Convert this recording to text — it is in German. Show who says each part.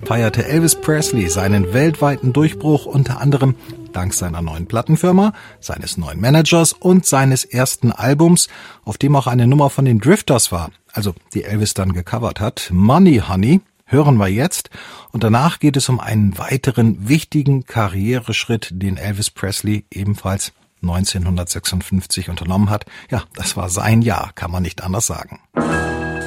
Speaker 1: feierte Elvis Presley seinen weltweiten Durchbruch unter anderem dank seiner neuen Plattenfirma, seines neuen Managers und seines ersten Albums, auf dem auch eine Nummer von den Drifters war, also die Elvis dann gecovert hat. Money Honey hören wir jetzt und danach geht es um einen weiteren wichtigen Karriereschritt, den Elvis Presley ebenfalls 1956 unternommen hat. Ja, das war sein Jahr, kann man nicht anders sagen.